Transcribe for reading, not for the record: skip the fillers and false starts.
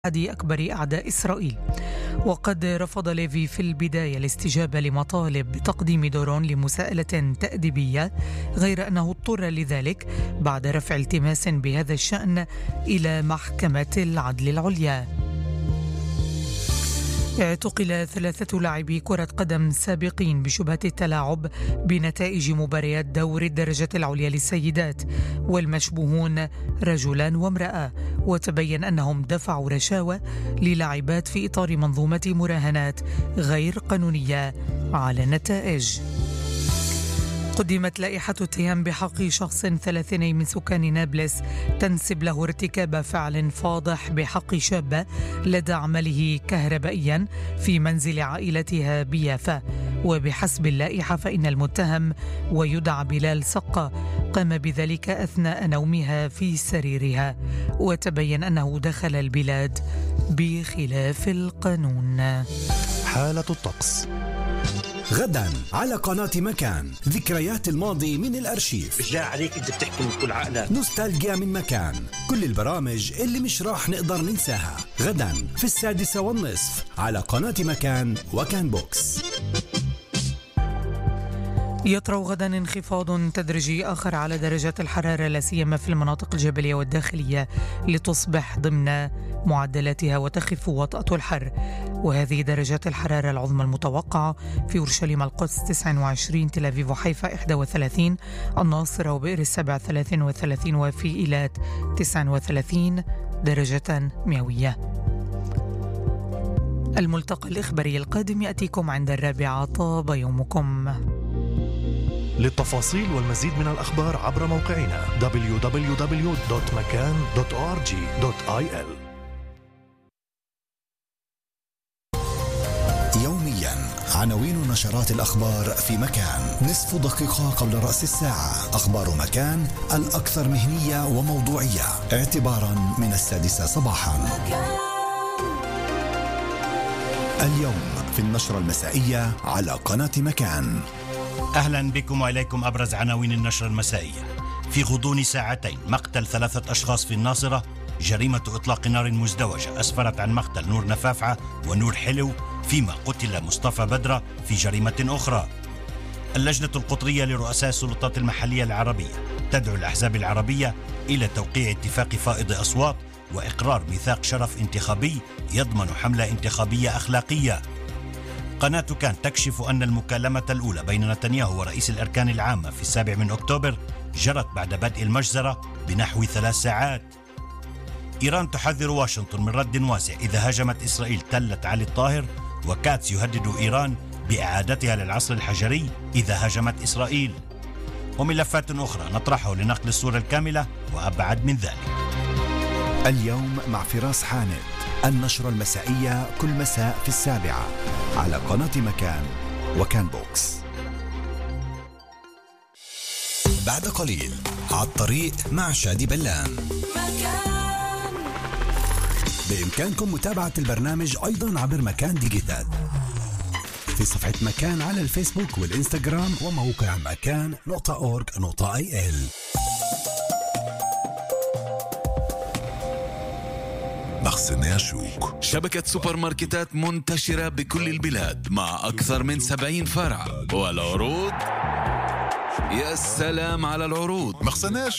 أحد أكبر أعداء إسرائيل. وقد رفض ليفي في البداية الاستجابة لمطالب بتقديم دورون لمساءلة تأديبية، غير أنه اضطر لذلك بعد رفع التماس بهذا الشأن إلى محكمة العدل العليا. اعتقل 3 لاعبي كرة قدم سابقين بشبهة التلاعب بنتائج مباريات دور الدرجة العليا للسيدات، والمشبوهون رجلان وامرأة، وتبين أنهم دفعوا رشاوى للاعبات في إطار منظومة مراهنات غير قانونية على النتائج. قدمت لائحة اتهام بحق شخص 30 من سكان نابلس تنسب له ارتكاب فعل فاضح بحق شابة لدى عمله كهربائيا في منزل عائلتها بيافا. وبحسب اللائحة فإن المتهم ويدعى بلال سقة قام بذلك أثناء نومها في سريرها، وتبين أنه دخل البلاد بخلاف القانون. حالة الطقس غدا على قناة مكان، ذكريات الماضي من الأرشيف. مش جاي عليك انت بتحكي من كل عقلك. نوستالجيا من مكان، كل البرامج اللي مش راح نقدر ننساها غدا في 6:30 على قناة مكان وكان بوكس. يطرأ غدا انخفاض تدريجي آخر على درجات الحرارة، لا سيما في المناطق الجبلية والداخلية، لتصبح ضمن معدلاتها وتخف وطأة الحر. وهذه درجات الحرارة العظمى المتوقعة: في أورشليم القدس 29، تل أبيب وحيفا 31، الناصرة وبئر السبع 33، وفي إيلات 39 درجة مئوية. الملتقى الإخباري القادم يأتيكم عند 4. طاب يومكم. للتفاصيل والمزيد من الأخبار عبر موقعنا www.makan.org.il. يوميا عناوين نشرات الأخبار في مكان، نصف دقيقة قبل رأس الساعة. أخبار مكان الأكثر مهنية وموضوعية اعتبارا من 6 صباحا. اليوم في النشرة المسائية على قناة مكان. أهلا بكم وإليكم أبرز عناوين النشرة المسائية. في غضون ساعتين مقتل 3 أشخاص في الناصرة. جريمة إطلاق نار مزدوجة أسفرت عن مقتل نور نفافعة ونور حلو، فيما قتل مصطفى بدرة في جريمة أخرى. اللجنة القطرية لرؤساء السلطات المحلية العربية تدعو الأحزاب العربية إلى توقيع اتفاق فائض أصوات وإقرار ميثاق شرف انتخابي يضمن حملة انتخابية أخلاقية. قناة كان تكشف أن المكالمة الأولى بين نتنياهو ورئيس الأركان العامة في 7 أكتوبر جرت بعد بدء المجزرة بنحو 3 ساعات. إيران تحذر واشنطن من رد واسع إذا هاجمت إسرائيل تلة علي الطاهر، وكاتس يهدد إيران بإعادتها للعصر الحجري إذا هاجمت إسرائيل. وملفات أخرى نطرحه لنقل الصورة الكاملة وأبعد من ذلك. اليوم مع فراس حامد، النشرة المسائية كل مساء في 7 على قناة مكان وكان بوكس. بعد قليل على الطريق مع شادي بلان. بإمكانكم متابعة البرنامج أيضا عبر مكان ديجيتال في صفحة مكان على الفيسبوك والإنستغرام وموقع مكان.org.il. مخزن يشوك، شبكة سوبر ماركتات منتشرة بكل البلاد مع أكثر من 70 فرع. والعروض، يا سلام على العروض. مخزن